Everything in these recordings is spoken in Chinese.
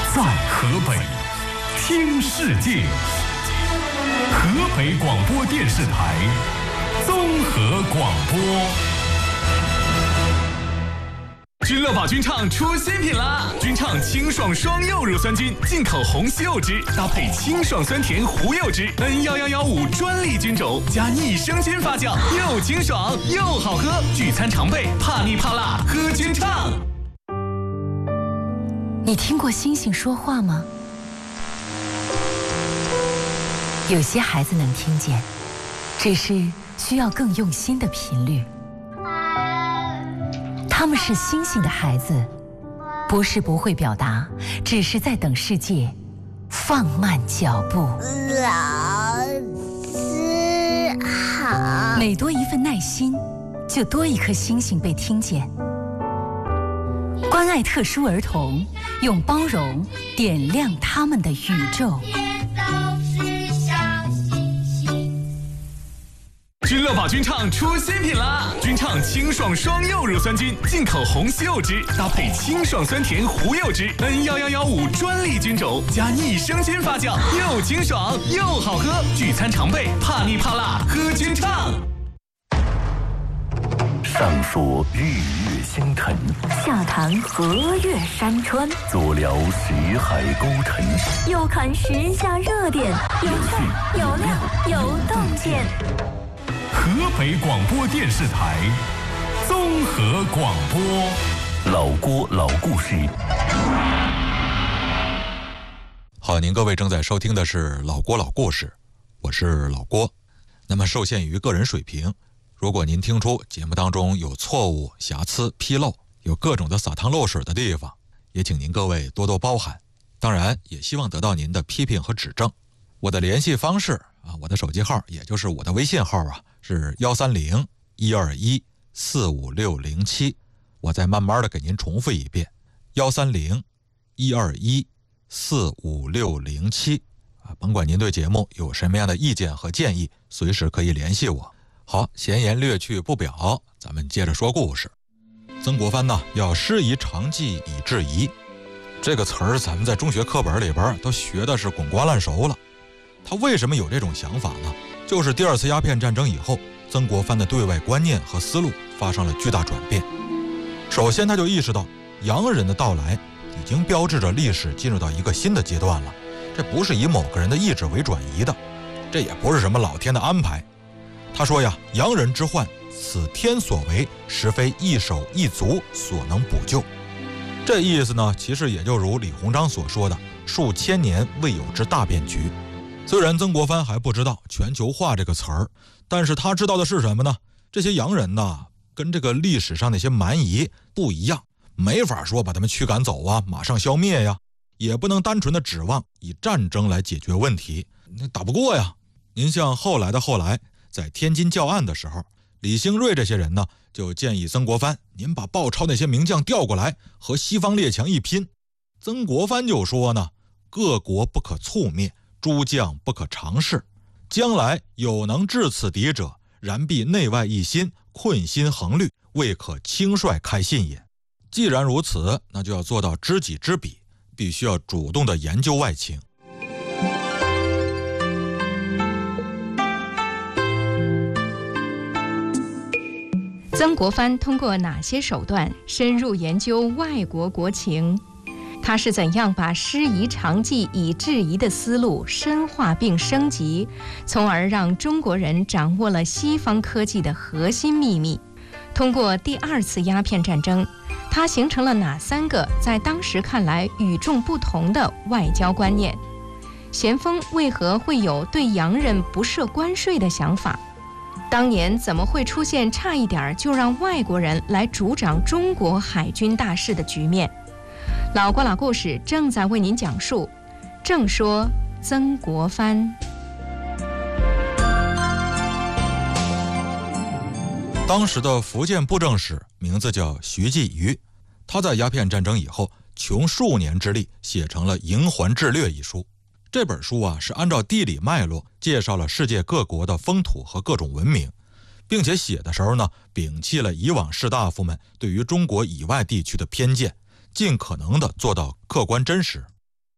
在河北听世界，河北广播电视台综合广播。君乐宝君畅出新品啦！君畅清爽双柚乳酸菌，进口红西柚汁，搭配清爽酸甜胡柚汁 ，N1115专利菌种，加益生菌发酵，又清爽又好喝。聚餐常备，怕腻怕辣，喝君畅。 你听过星星说话吗？有些孩子能听见，只是需要更用心的频率。他们是星星的孩子，不是不会表达，只是在等世界放慢脚步。 老师好。 每多一份耐心，就多一颗星星被听见。关爱特殊儿童，用包容点亮他们的宇宙。 君乐宝君畅出新品啦！君畅清爽双柚乳酸菌，进口红西柚汁，搭配清爽酸甜胡柚汁 ，N1115专利菌种，加益生菌发酵，又清爽又好喝。聚餐常备，怕腻怕辣，喝君畅。 上说日月星辰， 下谈河岳山川， 左聊识海沟沉， 右看时下热点，有趣有料有洞见。 河北广播电视台综合广播。 老郭老故事。 好，您各位正在收听的是老郭老故事，我是老郭。那么受限于个人水平，如果您听出节目当中有错误、瑕疵、纰漏，有各种的洒汤漏水的地方，也请您各位多多包涵。当然也希望得到您的批评和指正。我的联系方式啊，我的手机号也就是我的微信号啊，是130-121-45607。我再慢慢的给您重复一遍，130-121-45607啊，甭管您对节目有什么样的意见和建议，随时可以联系我。好，闲言略去不表，咱们接着说故事。曾国藩呢，要师夷长技以制夷，这个词儿咱们在中学课本里边都学的是滚瓜烂熟了。他为什么有这种想法呢？就是第二次鸦片战争以后，曾国藩的对外观念和思路发生了巨大转变。首先他就意识到洋人的到来已经标志着历史进入到一个新的阶段了，这不是以某个人的意志为转移的，这也不是什么老天的安排。他说呀，洋人之患，此天所为，实非一手一足所能补救。这意思呢，其实也就如李鸿章所说的，数千年未有之大变局。虽然曾国藩还不知道全球化这个词儿，但是他知道的是什么呢？这些洋人呢，跟这个历史上那些蛮夷不一样，没法说把他们驱赶走啊，马上消灭呀，也不能单纯的指望以战争来解决问题，那打不过呀。您像后来，在天津教案的时候，李兴瑞这些人呢，就建议曾国藩，您把鲍超那些名将调过来，和西方列强一拼。曾国藩就说呢，各国不可猝灭，诸将不可常事，将来有能制此敌者，然必内外一心，困心衡虑，未可轻率开信也。既然如此，那就要做到知己知彼，必须要主动的研究外情。 曾国藩通过哪些手段深入研究外国国情？他是怎样把师夷长技以制夷的思路深化并升级，从而让中国人掌握了西方科技的核心秘密？通过第二次鸦片战争，他形成了哪3个在当时看来与众不同的外交观念？咸丰为何会有对洋人不设关税的想法？当年怎么会出现差一点就让外国人来主掌中国海军大事的局面？老郭老故事正在为您讲述，正说曾国藩。 当时的福建布政使名字叫徐继瑜，他在鸦片战争以后穷数年之力写成了《瀛环志略》一书。这本书啊，是按照地理脉络介绍了世界各国的风土和各种文明，并且写的时候呢，摒弃了以往士大夫们对于中国以外地区的偏见，尽可能的做到客观真实。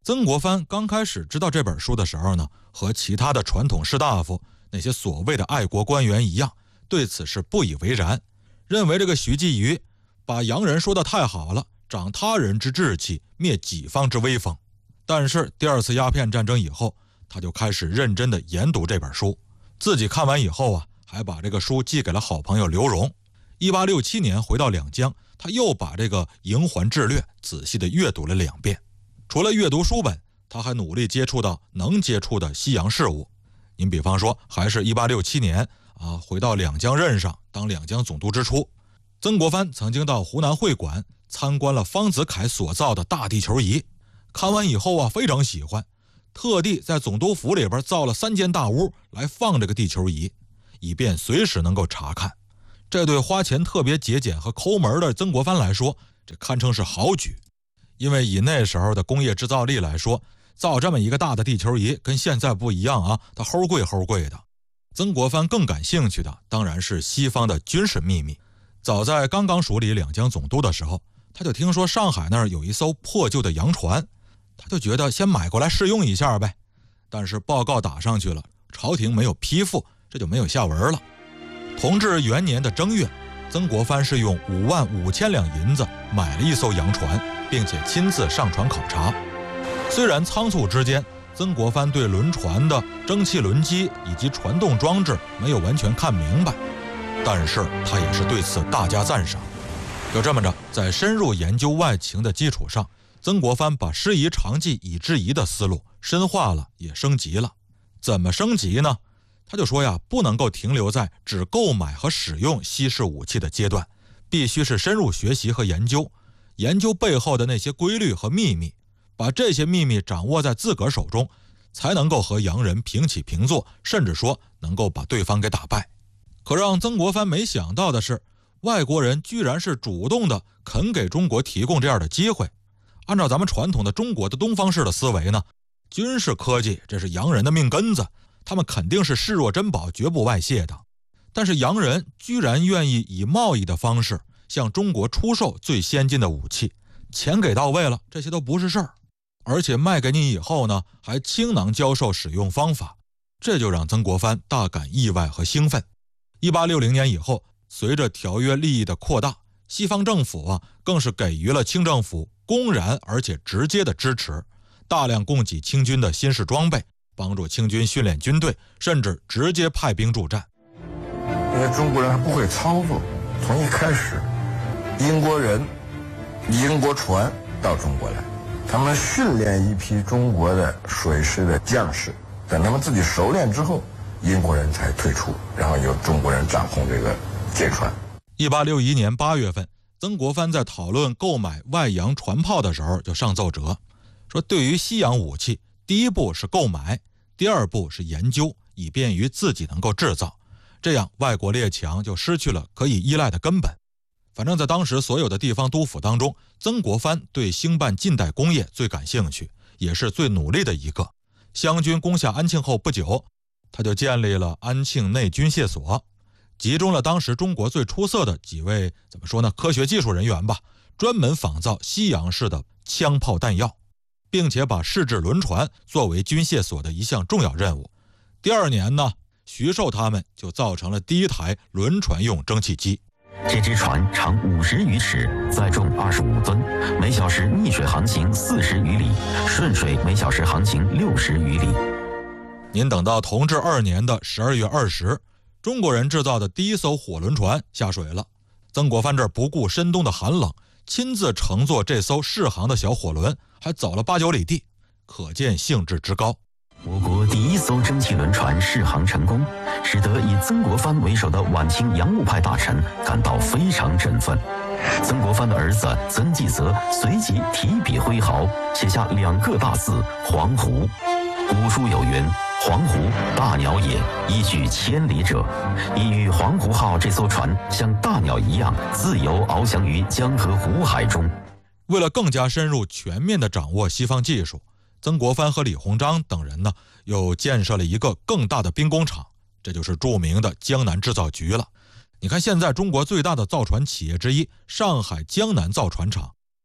曾国藩刚开始知道这本书的时候呢，和其他的传统士大夫那些所谓的爱国官员一样，对此是不以为然，认为这个徐继瑜把洋人说得太好了，长他人之志气，灭己方之威风。但是第二次鸦片战争以后，他就开始认真的研读这本书，自己看完以后啊，还把这个书寄给了好朋友刘荣。1867年回到两江，他又把这个《瀛环志略》仔细的阅读了2遍。除了阅读书本，他还努力接触到能接触的西洋事物。您比方说，还是1867年回到两江任上当两江总督之初，曾国藩曾经到湖南会馆参观了方子恺所造的大地球仪，看完以后非常喜欢，特地在总督府里边造了3间大屋来放这个地球仪，以便随时能够查看。这对花钱特别节俭和抠门的曾国藩来说，这堪称是豪举。因为以那时候的工业制造力来说，造这么一个大的地球仪跟现在不一样它齁贵的。曾国藩更感兴趣的当然是西方的军事秘密。早在刚刚署理两江总督的时候，他就听说上海那儿有一艘破旧的洋船，他就觉得先买过来试用一下呗。但是报告打上去了，朝廷没有批复，这就没有下文了。同治元年的正月，曾国藩是用55000两银子买了一艘洋船，并且亲自上船考察。虽然仓促之间，曾国藩对轮船的蒸汽轮机以及传动装置没有完全看明白，但是他也是对此大加赞赏。就这么着，在深入研究外情的基础上，曾国藩把师夷长技以制夷的思路深化了，也升级了。怎么升级呢？他就说不能够停留在只购买和使用西式武器的阶段，必须是深入学习和研究背后的那些规律和秘密，把这些秘密掌握在自个儿手中，才能够和洋人平起平坐，甚至说能够把对方给打败。可让曾国藩没想到的是，外国人居然是主动的肯给中国提供这样的机会。按照咱们传统的中国的东方式的思维呢，军事科技这是洋人的命根子，他们肯定是视若珍宝，绝不外泄的。但是洋人居然愿意以贸易的方式向中国出售最先进的武器，钱给到位了，这些都不是事儿。而且卖给你以后呢，还倾囊教授使用方法，这就让曾国藩大感意外和兴奋。1860年以后，随着条约利益的扩大，西方政府更是给予了清政府公然而且直接的支持，大量供给清军的新式装备，帮助清军训练军队，甚至直接派兵助战。 因为中国人还不会操作，从一开始英国人英国船到中国来，他们训练一批中国的水师的将士，等他们自己熟练之后，英国人才退出，然后由中国人掌控这个舰船。 1861年8月份，曾国藩在讨论购买外洋船炮的时候就上奏折，说对于西洋武器，第一步是购买，第二步是研究，以便于自己能够制造，这样外国列强就失去了可以依赖的根本。反正在当时所有的地方督府当中，曾国藩对兴办近代工业最感兴趣，也是最努力的一个。湘军攻下安庆后不久，他就建立了安庆内军械所，集中了当时中国最出色的几位科学技术人员吧，专门仿造西洋式的枪炮弹药，并且把试制轮船作为军械所的一项重要任务。第2年呢，徐寿他们就造成了第一台轮船用蒸汽机。 这只船长50余尺，载重25吨，每小时逆水航行40余里，顺水每小时航行60余里。 您等到同治2年的12月20，中国人制造的第一艘火轮船下水了。曾国藩这儿不顾深冬的寒冷，亲自乘坐这艘试航的小火轮，还走了8、9里地，可见兴致之高。 我国第一艘蒸汽轮船试航成功，使得以曾国藩为首的晚清洋务派大臣感到非常振奋。曾国藩的儿子曾纪泽随即提笔挥毫，写下2个大字“黄湖”。古书有云：“黄湖，大鸟也，依据千里者。”意欲黄湖号这艘船像大鸟一样自由翱翔于江河湖海中。 为了更加深入全面地掌握西方技术，曾国藩和李鸿章等人呢，又建设了一个更大的兵工厂，这就是著名的江南制造局了。你看现在中国最大的造船企业之一上海江南造船厂，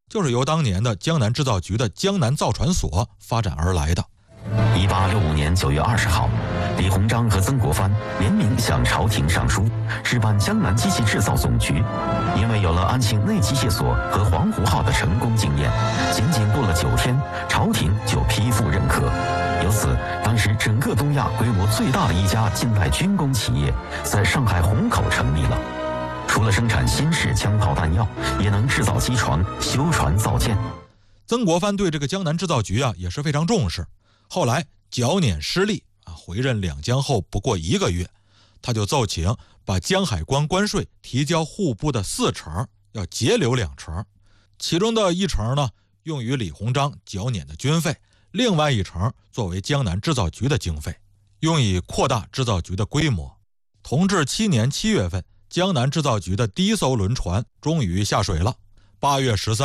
就是由当年的江南制造局的江南造船所发展而来的。 1865年9月20号，李鸿章和曾国藩联名向朝廷上书，置办江南机器制造总局。因为有了安庆内机械所和黄湖号的成功经验，仅仅过了9天，朝廷就批复认可。由此，当时整个东亚规模最大的一家近代军工企业在上海虹口成立了。除了生产新式枪炮弹药，也能制造机床、修船造舰。 曾国藩对这个江南制造局也是非常重视。后来剿捻失利回任两江后不过1个月，他就奏请把江海关关税提交户部的4成，要截留2成，其中的1成呢用于李鸿章剿捻的军费，另外1成作为江南制造局的经费，用以扩大制造局的规模。同治7年7月份，江南制造局的第1艘轮船终于下水了。8月13